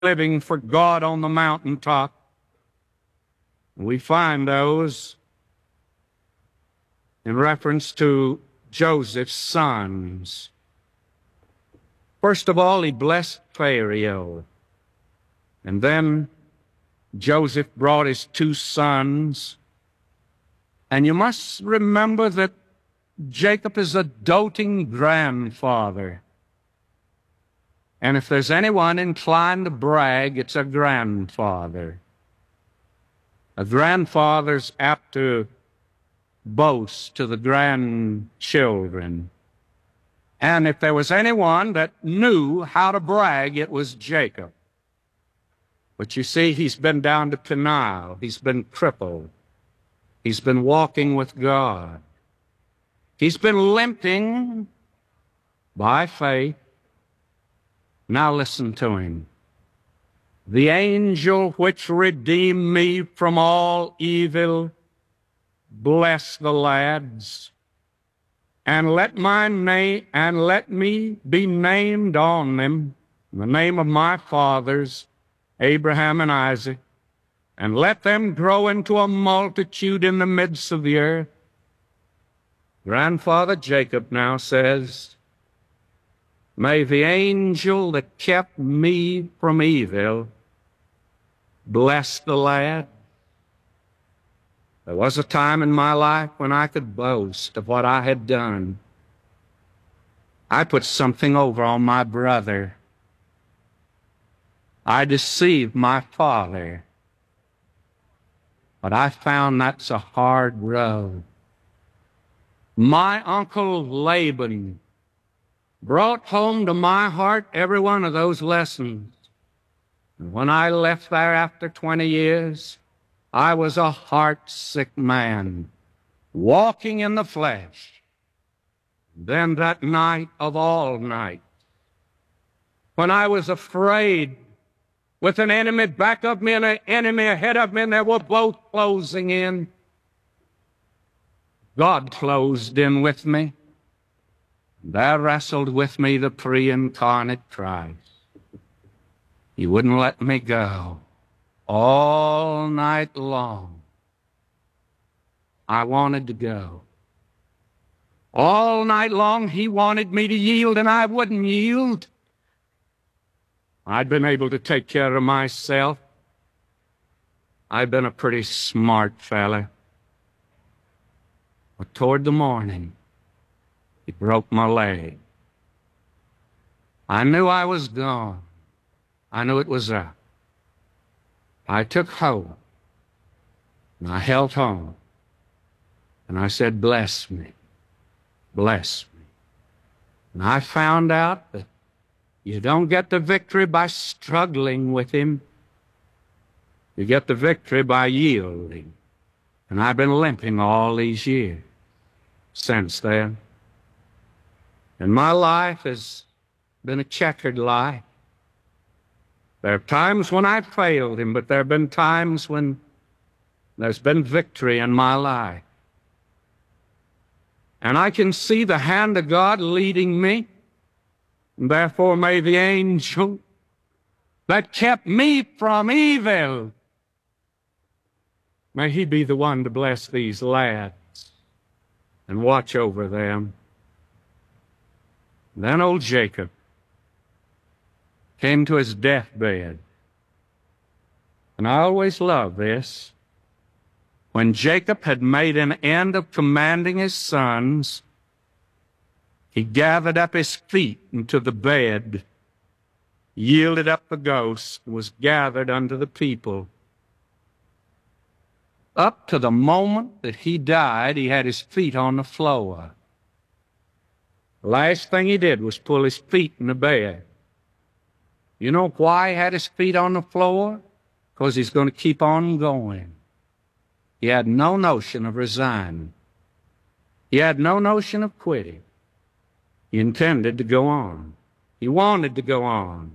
living for God on the mountaintop. We find those in reference to Joseph's sons. First of all, he blessed Pharaoh. And then Joseph brought his two sons. And you must remember that Jacob is a doting grandfather. And if there's anyone inclined to brag, it's a grandfather. A grandfather's apt to boast to the grandchildren. And if there was anyone that knew how to brag, it was Jacob. But you see, he's been down to Peniel. He's been crippled. He's been walking with God. He's been limping by faith. Now listen to him. The angel which redeemed me from all evil, bless the lads, and let me be named on them, the name of my fathers, Abraham and Isaac, and let them grow into a multitude in the midst of the earth. Grandfather Jacob now says, may the angel that kept me from evil bless the lad. There was a time in my life when I could boast of what I had done. I put something over on my brother. I deceived my father. But I found that's a hard road. My uncle Laban brought home to my heart every one of those lessons. And when I left there after 20 years, I was a heart-sick man, walking in the flesh. Then that night of all nights, when I was afraid with an enemy back of me and an enemy ahead of me, and they were both closing in, God closed in with me. There wrestled with me the pre-incarnate Christ. He wouldn't let me go. All night long, I wanted to go. All night long, he wanted me to yield, and I wouldn't yield. I'd been able to take care of myself. I'd been a pretty smart fella. But toward the morning, he broke my leg. I knew I was gone. I knew it was up. I took hope, and I held on, and I said, bless me, bless me. And I found out that you don't get the victory by struggling with him. You get the victory by yielding. And I've been limping all these years since then. And my life has been a checkered life. There are times when I've failed him, but there have been times when there's been victory in my life. And I can see the hand of God leading me. And therefore may the angel that kept me from evil, may he be the one to bless these lads and watch over them. Then old Jacob came to his deathbed. And I always love this. When Jacob had made an end of commanding his sons, he gathered up his feet into the bed, yielded up the ghost, and was gathered unto the people. Up to the moment that he died, he had his feet on the floor. The last thing he did was pull his feet in the bed. You know why he had his feet on the floor? Because he's going to keep on going. He had no notion of resigning. He had no notion of quitting. He intended to go on. He wanted to go on.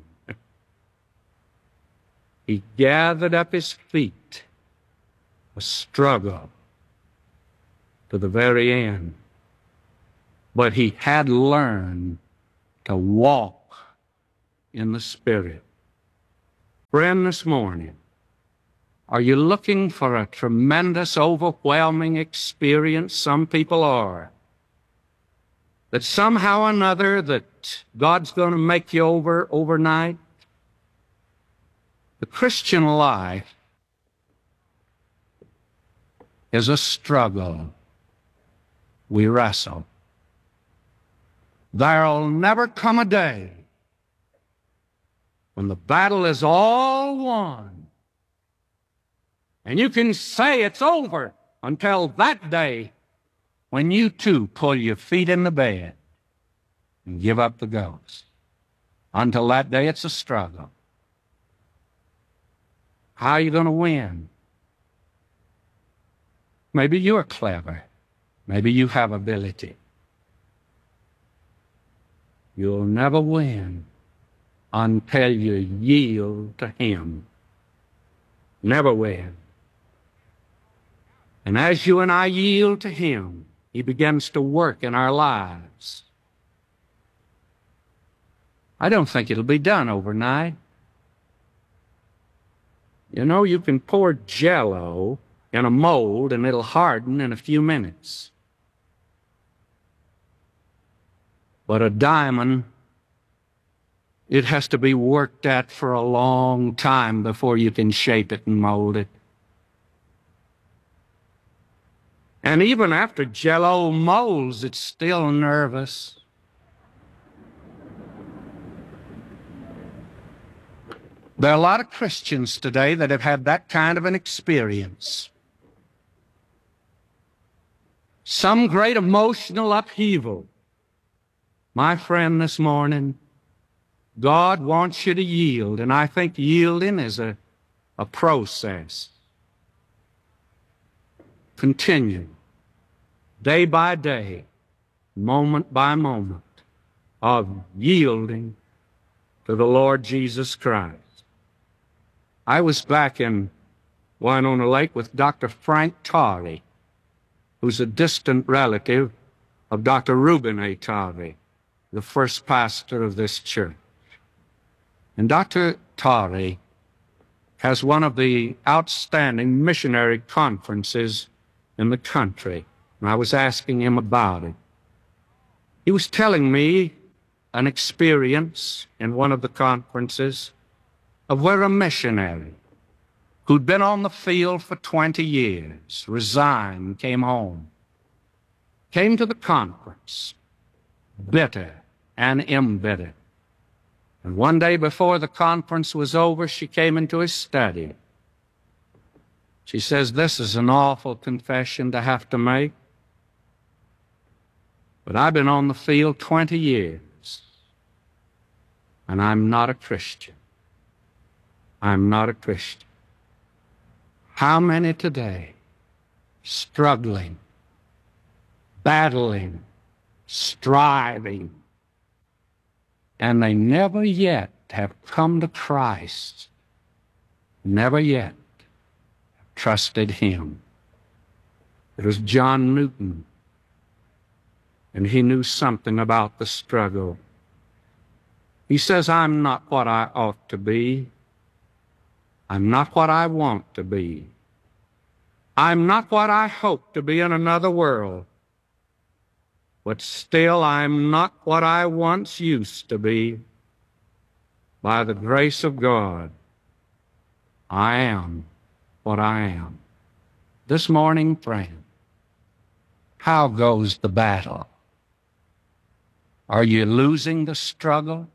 He gathered up his feet, a struggle to the very end. But he had learned to walk in the Spirit. Friend, this morning, are you looking for a tremendous, overwhelming experience? Some people are. That somehow or another that God's going to make you over overnight? The Christian life is a struggle. We wrestle. There'll never come a day when the battle is all won and you can say it's over until that day when you too pull your feet in the bed and give up the ghost. Until that day, it's a struggle. How are you going to win? Maybe you're clever. Maybe you have ability. You'll never win until you yield to Him. Never win. And as you and I yield to Him, He begins to work in our lives. I don't think it'll be done overnight. You know, you can pour Jell-O in a mold and it'll harden in a few minutes. But a diamond, it has to be worked at for a long time before you can shape it and mold it. And even after Jell-O molds, it's still nervous. There are a lot of Christians today that have had that kind of an experience. Some great emotional upheaval. My friend, this morning, God wants you to yield, and I think yielding is a process. Continue, day by day, moment by moment, of yielding to the Lord Jesus Christ. I was back in Winona Lake with Dr. Frank Tarry, who's a distant relative of Dr. Reuben A. Tarry, the first pastor of this church. And Dr. Tarry has one of the outstanding missionary conferences in the country, and I was asking him about it. He was telling me an experience in one of the conferences of where a missionary who'd been on the field for 20 years, resigned, came home, came to the conference, bitter and embittered. And one day before the conference was over, she came into his study. She says, "This is an awful confession to have to make, but I've been on the field 20 years, and I'm not a Christian. I'm not a Christian." How many today struggling, battling, striving, and they never yet have come to Christ, never yet have trusted Him? It was John Newton, and he knew something about the struggle. He says, "I'm not what I ought to be. I'm not what I want to be. I'm not what I hope to be in another world. But still, I'm not what I once used to be. By the grace of God, I am what I am." This morning, friend, how goes the battle? Are you losing the struggle?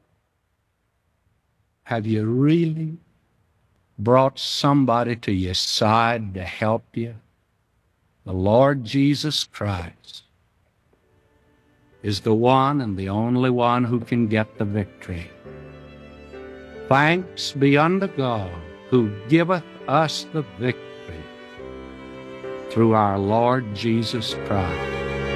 Have you really brought somebody to your side to help you? The Lord Jesus Christ is the one and the only one who can get the victory. Thanks be unto God who giveth us the victory through our Lord Jesus Christ.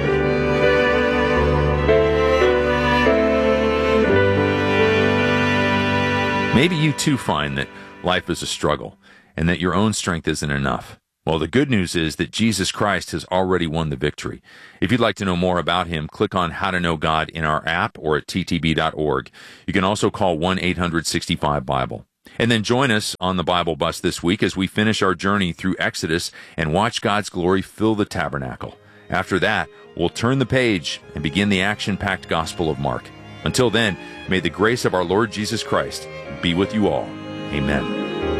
Maybe you too find that life is a struggle and that your own strength isn't enough. Well, the good news is that Jesus Christ has already won the victory. If you'd like to know more about Him, click on How to Know God in our app or at ttb.org. You can also call 1-865-BIBLE. And then join us on the Bible Bus this week as we finish our journey through Exodus and watch God's glory fill the tabernacle. After that, we'll turn the page and begin the action-packed Gospel of Mark. Until then, may the grace of our Lord Jesus Christ be with you all. Amen.